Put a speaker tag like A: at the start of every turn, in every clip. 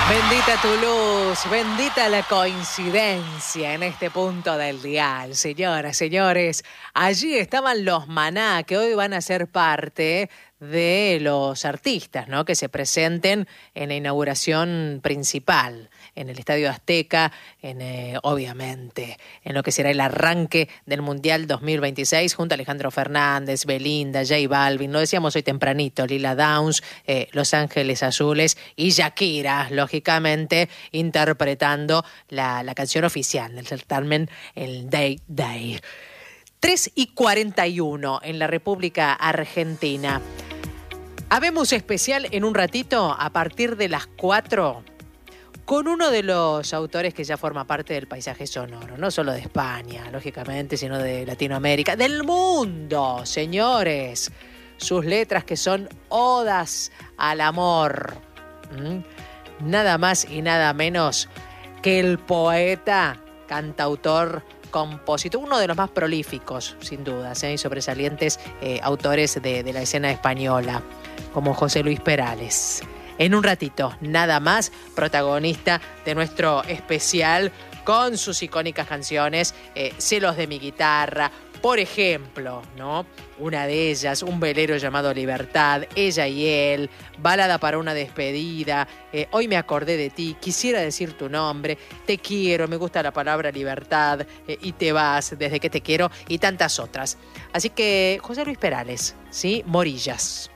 A: Bendita tu luz, bendita la coincidencia en este punto del dial. Señoras, señores, allí estaban los Maná, que hoy van a ser parte de los artistas, ¿no?, que se presenten en la inauguración principal, en el Estadio Azteca, obviamente, en lo que será el arranque del Mundial 2026, junto a Alejandro Fernández, Belinda, J Balvin, lo decíamos hoy tempranito, Lila Downs, Los Ángeles Azules y Shakira, lógicamente, interpretando la canción oficial del certamen, el Day Day. 3:41 en la República Argentina. Habemos especial en un ratito, a partir de las 4, con uno de los autores que ya forma parte del paisaje sonoro, no solo de España, lógicamente, sino de Latinoamérica, del mundo, señores. Sus letras que son odas al amor. Nada más y nada menos que el poeta, cantautor, compositor, uno de los más prolíficos, sin dudas, y sobresalientes autores de la escena española, como José Luis Perales. En un ratito, nada más, protagonista de nuestro especial con sus icónicas canciones, Celos de mi guitarra, por ejemplo, ¿no? Una de ellas, un velero llamado Libertad, Ella y él, Balada para una despedida, Hoy me acordé de ti, Quisiera decir tu nombre, Te quiero, me gusta la palabra libertad, y te vas, Desde que te quiero, y tantas otras. Así que José Luis Perales, ¿sí? Morillas,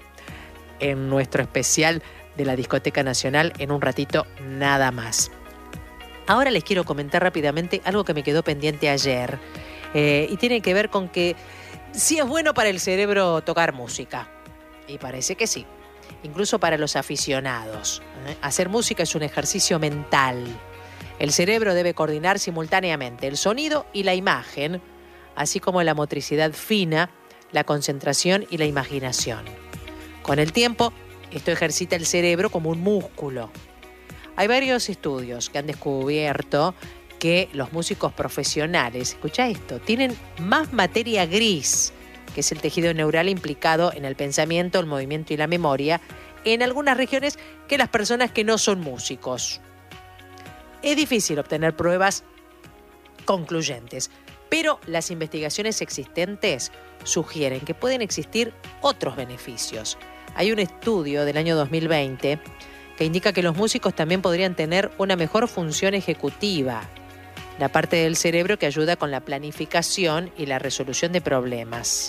A: en nuestro especial de la Discoteca Nacional, en un ratito nada más. Ahora les quiero comentar rápidamente algo que me quedó pendiente ayer, y tiene que ver con que sí es bueno para el cerebro tocar música, y parece que sí, incluso para los aficionados. Hacer música es un ejercicio mental. El cerebro debe coordinar simultáneamente el sonido y la imagen, así como la motricidad fina, la concentración y la imaginación. Con el tiempo, esto ejercita el cerebro como un músculo. Hay varios estudios que han descubierto que los músicos profesionales, escucha esto, tienen más materia gris, que es el tejido neural implicado en el pensamiento, el movimiento y la memoria, en algunas regiones que las personas que no son músicos. Es difícil obtener pruebas concluyentes, pero las investigaciones existentes sugieren que pueden existir otros beneficios. Hay un estudio del año 2020 que indica que los músicos también podrían tener una mejor función ejecutiva, la parte del cerebro que ayuda con la planificación y la resolución de problemas.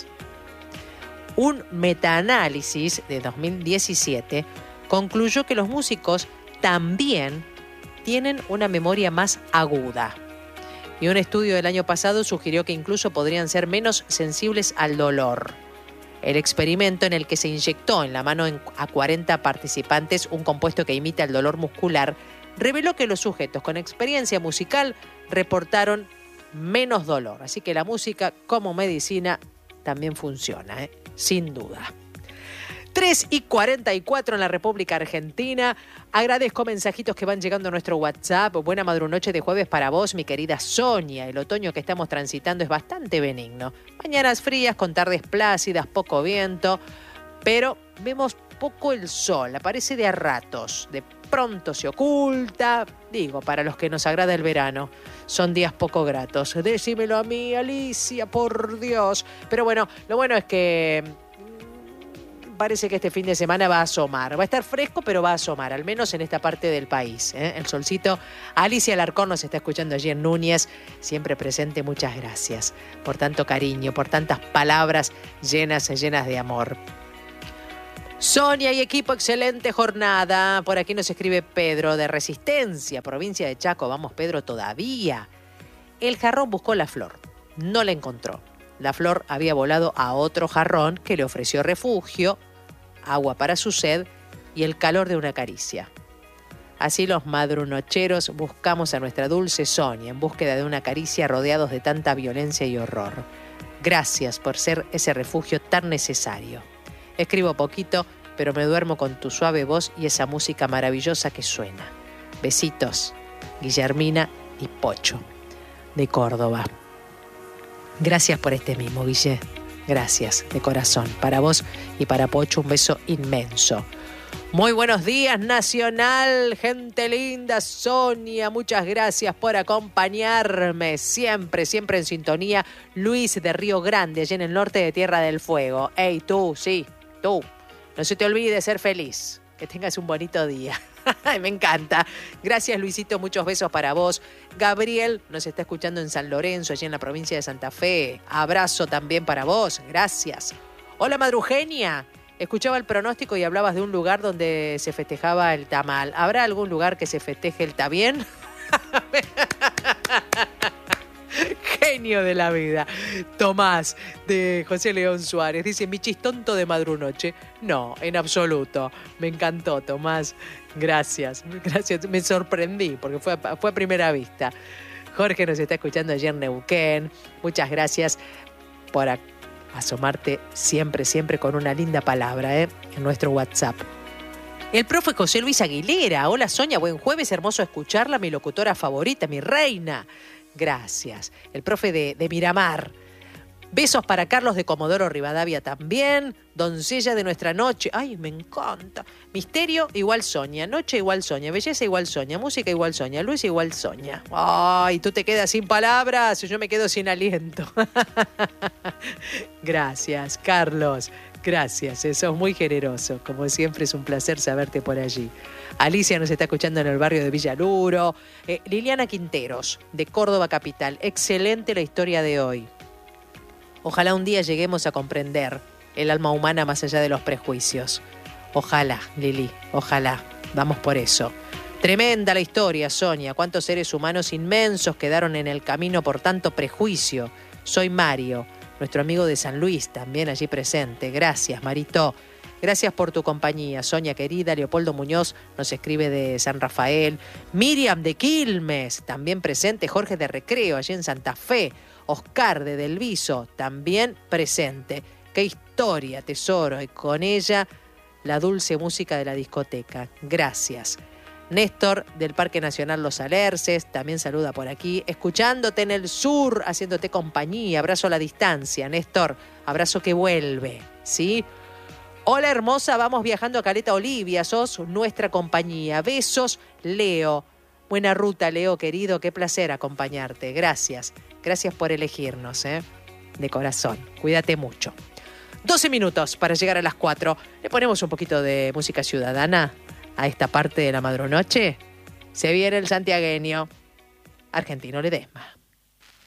A: Un metaanálisis de 2017 concluyó que los músicos también tienen una memoria más aguda. Y un estudio del año pasado sugirió que incluso podrían ser menos sensibles al dolor. El experimento, en el que se inyectó en la mano a 40 participantes un compuesto que imita el dolor muscular, reveló que los sujetos con experiencia musical reportaron menos dolor. Así que la música como medicina también funciona, sin duda. 3:44 en la República Argentina. Agradezco mensajitos que van llegando a nuestro WhatsApp. Buena madrunoche de jueves para vos, mi querida Sonia. El otoño que estamos transitando es bastante benigno. Mañanas frías con tardes plácidas, poco viento, pero vemos poco el sol. Aparece de a ratos, de pronto se oculta. Digo, para los que nos agrada el verano, son días poco gratos. Decímelo a mí, Alicia, por Dios. Pero bueno, lo bueno es que parece que este fin de semana va a asomar. Va a estar fresco, pero va a asomar, al menos en esta parte del país. El solcito. Alicia Alarcón nos está escuchando allí en Núñez, siempre presente. Muchas gracias por tanto cariño, por tantas palabras llenas de amor. Sonia y equipo, excelente jornada. Por aquí nos escribe Pedro de Resistencia, provincia de Chaco. Vamos, Pedro, todavía. El jarrón buscó la flor, no la encontró. La flor había volado a otro jarrón que le ofreció refugio, agua para su sed y el calor de una caricia. Así los madrunocheros buscamos a nuestra dulce Sonia en búsqueda de una caricia, rodeados de tanta violencia y horror. Gracias por ser ese refugio tan necesario. Escribo poquito, pero me duermo con tu suave voz y esa música maravillosa que suena. Besitos, Guillermina y Pocho, de Córdoba. Gracias por este mimo, Guille. Gracias, de corazón. Para vos y para Pocho, un beso inmenso. Muy buenos días, Nacional, gente linda. Sonia, muchas gracias por acompañarme. Siempre, siempre en sintonía. Luis de Río Grande, allá en el norte de Tierra del Fuego. Ey, tú, sí, tú. No se te olvide de ser feliz. Que tengas un bonito día. Me encanta. Gracias, Luisito. Muchos besos para vos. Gabriel nos está escuchando en San Lorenzo, allí en la provincia de Santa Fe. Abrazo también para vos. Gracias. Hola, Madrugenia. Escuchaba el pronóstico y hablabas de un lugar donde se festejaba el tamal. ¿Habrá algún lugar que se festeje el tabién? Genio de la vida. Tomás, de José León Suárez, dice, mi chistonto de madrunoche. No, en absoluto. Me encantó, Tomás. Gracias, gracias. Me sorprendí porque fue a primera vista. Jorge nos está escuchando ayer en Neuquén. Muchas gracias por asomarte siempre, siempre con una linda palabra en nuestro WhatsApp. El profe José Luis Aguilera. Hola, Sonia, buen jueves, hermoso escucharla, mi locutora favorita, mi reina. Gracias. El profe de Miramar. Besos para Carlos de Comodoro Rivadavia también. Doncella de nuestra noche. Ay, me encanta. Misterio igual Sonia. Noche igual Sonia. Belleza igual Sonia. Música igual Sonia. Luz igual Sonia. Ay, tú te quedas sin palabras. Yo me quedo sin aliento. Gracias, Carlos. Gracias. Sos muy generoso. Como siempre es un placer saberte por allí. Alicia nos está escuchando en el barrio de Villaluro. Liliana Quinteros, de Córdoba Capital. Excelente la historia de hoy. Ojalá un día lleguemos a comprender el alma humana más allá de los prejuicios. Ojalá, Lili, ojalá. Vamos por eso. Tremenda la historia, Sonia. Cuántos seres humanos inmensos quedaron en el camino por tanto prejuicio. Soy Mario, nuestro amigo de San Luis, también allí presente. Gracias, Marito. Gracias por tu compañía, Sonia querida. Leopoldo Muñoz nos escribe de San Rafael. Miriam de Quilmes, también presente. Jorge de Recreo, allí en Santa Fe. Oscar de Del Viso, también presente. Qué historia, tesoro. Y con ella, la dulce música de la discoteca. Gracias. Néstor del Parque Nacional Los Alerces, también saluda por aquí. Escuchándote en el sur, haciéndote compañía. Abrazo a la distancia, Néstor. Abrazo que vuelve, ¿sí? Hola, hermosa. Vamos viajando a Caleta Olivia. Sos nuestra compañía. Besos, Leo. Buena ruta, Leo, querido. Qué placer acompañarte. Gracias. Gracias por elegirnos, de corazón. Cuídate mucho. 12 minutos para llegar a las 4. Le ponemos un poquito de música ciudadana a esta parte de la madrunoche. Se viene el santiagueño Argentino Ledesma.